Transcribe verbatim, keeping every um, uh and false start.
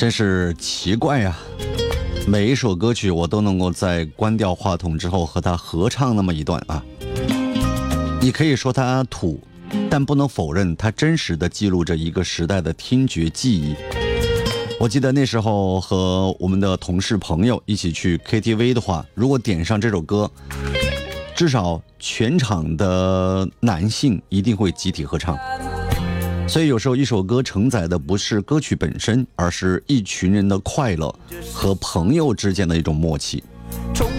真是奇怪呀、啊！每一首歌曲我都能够在关掉话筒之后和他合唱那么一段啊。你可以说他土，但不能否认他真实的记录着一个时代的听觉记忆。我记得那时候和我们的同事朋友一起去 K T V 的话，如果点上这首歌，至少全场的男性一定会集体合唱。所以有时候一首歌承载的不是歌曲本身，而是一群人的快乐和朋友之间的一种默契。